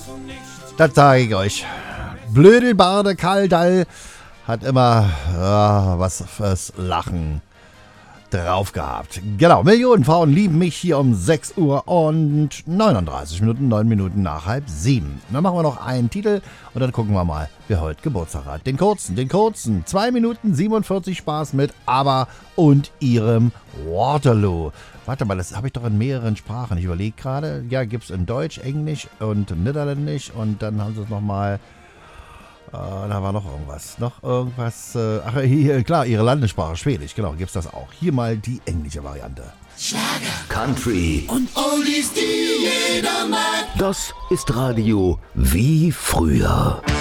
Das sage ich euch. Blödelbarde Kaldall hat immer was fürs Lachen drauf gehabt. Genau, Millionen Frauen lieben mich hier um 6 Uhr und 39 Minuten, 9 Minuten nach 6:30. Dann machen wir noch einen Titel und dann gucken wir mal, wer heute Geburtstag hat. Den kurzen. 2 Minuten 47 Spaß mit ABBA und ihrem Waterloo. Warte mal, das habe ich doch in mehreren Sprachen. Ich überlege gerade, ja, gibt es in Deutsch, Englisch und Niederländisch und dann haben sie es nochmal... da war noch irgendwas. Ach, hier, klar, ihre Landessprache, Schwedisch, genau, gibt's das auch. Hier mal die englische Variante. Schlager, Country und Oldies, die jeder mag. Das ist Radio wie früher.